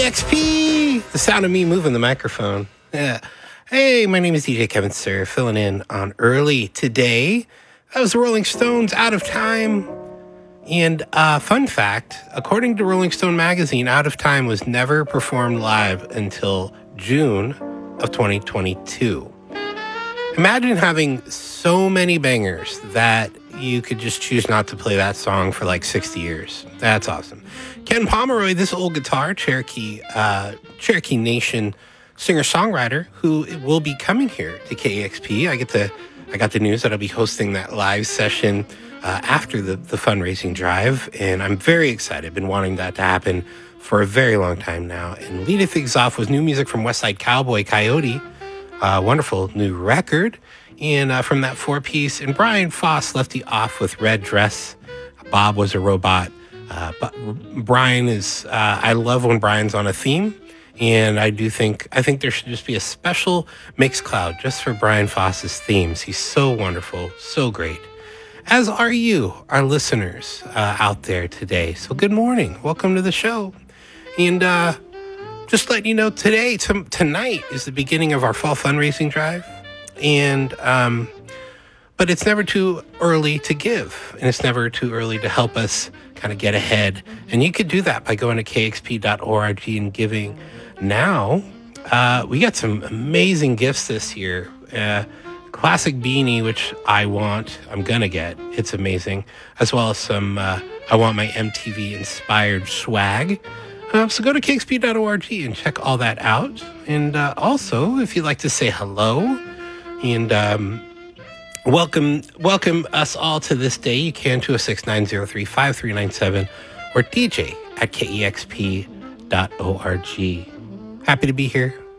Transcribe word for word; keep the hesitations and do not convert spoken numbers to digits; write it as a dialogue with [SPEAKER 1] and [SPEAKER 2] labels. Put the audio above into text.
[SPEAKER 1] X P! The sound of me moving the microphone. Yeah. Hey, my name is D J Kevin Sir, filling in on early today. That was the Rolling Stones, Out of Time. And uh, fun fact, according to Rolling Stone magazine, Out of Time was never performed live until June of twenty twenty-two. Imagine having so many bangers that you could just choose not to play that song for like sixty years. That's awesome. Ken Pomeroy, this old guitar, Cherokee, uh, Cherokee Nation singer-songwriter, who will be coming here to K E X P. I get to, I got the news that I'll be hosting that live session uh, after the, the fundraising drive, and I'm very excited. Been wanting that to happen for a very long time now. And leading things off was new music from West Side Cowboy, Coyote. Uh, wonderful new record. And uh, from that four-piece, and Brian Foss left you off with Red Dress. Bob Was a Robot. Uh, but Brian is, uh, I love when Brian's on a theme. And I do think, I think there should just be a special Mixcloud just for Brian Foss's themes. He's so wonderful, so great. As are you, our listeners uh, out there today. So good morning. Welcome to the show. And uh, just letting you know, today, t- tonight is the beginning of our fall fundraising drive. And, um, but it's never too early to give, and it's never too early to help us kind of get ahead. And you could do that by going to k x p dot org and giving now. Uh, we got some amazing gifts this year. Uh, classic beanie, which I want, I'm gonna get. It's amazing. As well as some, uh, I want my M T V inspired swag. Uh, so go to k x p dot org and check all that out. And uh, also, if you'd like to say hello and um, welcome welcome us all to this day, you can to a six nine zero three five three nine seven or D J at k e x p dot org. Happy to be here.